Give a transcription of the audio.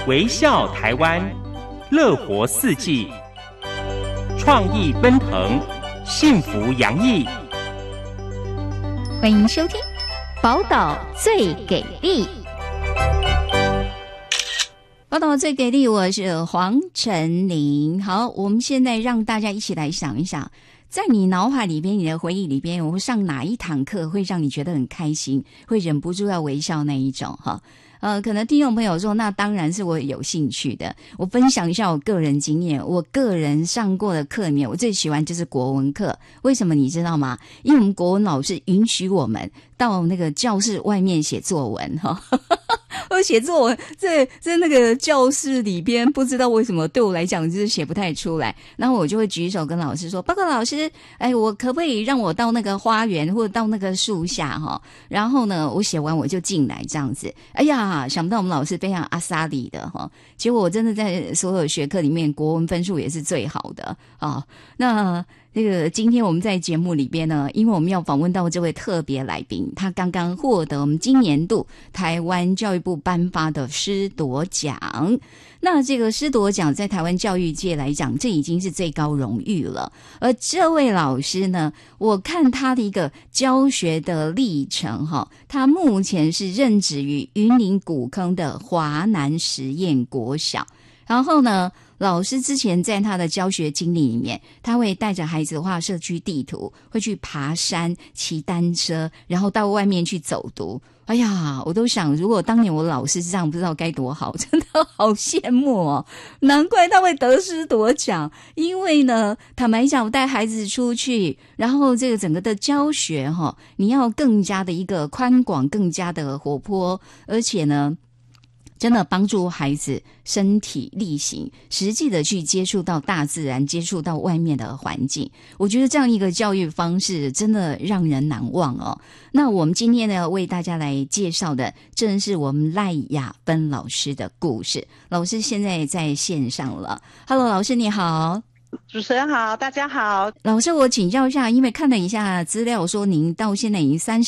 微笑台湾，乐活四季，创意奔腾，幸福洋溢。 欢迎收听宝岛最给力。宝岛最给力，我是黄晨林。好，我们现在让大家一起来想一想，在你脑海里边，你的回忆里边，我会上哪一堂课会让你觉得很开心，会忍不住要微笑那一种哈？可能听众朋友说，那当然是我有兴趣的。我分享一下我个人经验，我个人上过的课里面，我最喜欢就是国文课。为什么你知道吗？因为我们国文老师允许我们到那个教室外面写作文哈。我写作文在那个教室里边，不知道为什么对我来讲就是写不太出来，然后我就会举手跟老师说，报告老师，我可不可以让我到那个花园或者到那个树下哈？然后呢，我写完我就进来这样子。哎呀，想不到我们老师非常阿萨里的哈，结果我真的在所有学科里面国文分数也是最好的啊。那这个今天我们在节目里边呢，因为我们要访问到这位特别来宾，他刚刚获得我们今年度台湾教育部颁发的师铎奖。那这个师铎奖在台湾教育界来讲，这已经是最高荣誉了。而这位老师呢，我看他的一个教学的历程哈，他目前是任职于云林古坑的华南实验国小，然后呢，老师之前在他的教学经历里面，他会带着孩子画社区地图，会去爬山、骑单车，然后到外面去走读。哎呀，我都想，如果当年我老师是这样，不知道该多好，真的好羡慕哦！难怪他会得师铎奖，因为呢，坦白讲，我带孩子出去，然后这个整个的教学哈，你要更加的一个宽广，更加的活泼，而且呢，真的帮助孩子身体力行，实际的去接触到大自然，接触到外面的环境。我觉得这样一个教育方式真的让人难忘哦。那我们今天呢，为大家来介绍的正是我们赖雅芬老师的故事。老师现在在线上了 ，Hello， 老师你好。 主持人好，大家好。 老师，我请教一下，因为看了一下资料，说您到现在已经